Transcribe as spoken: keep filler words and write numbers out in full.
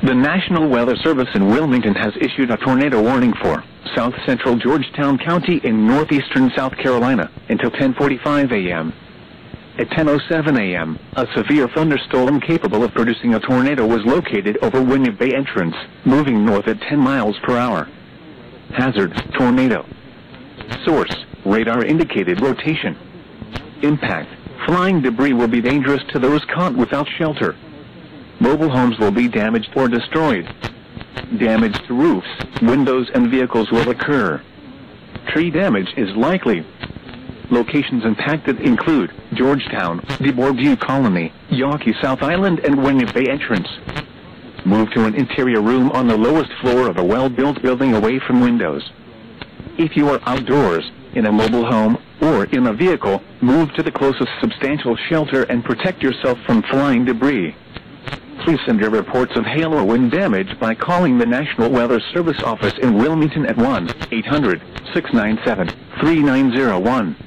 The National Weather Service in Wilmington has issued a tornado warning for south central Georgetown County in northeastern South Carolina until ten forty-five a m At ten oh seven a m, a severe thunderstorm capable of producing a tornado was located over Winnipeg Bay entrance, moving north at ten miles per hour. Hazard, tornado. Source, radar indicated rotation. Impact, flying debris will be dangerous to those caught without shelter. Mobile homes will be damaged or destroyed. Damage to roofs, windows and vehicles will occur. Tree damage is likely. Locations impacted include Georgetown, De Bourdieu Colony, Yawkey South Island and Winnipeg Bay entrance. Move to an interior room on the lowest floor of a well-built building away from windows. If you are outdoors, in a mobile home, or in a vehicle, move to the closest substantial shelter and protect yourself from flying debris. Please send your reports of hail or wind damage by calling the National Weather Service office in Wilmington at one eight hundred, six nine seven, three nine zero one.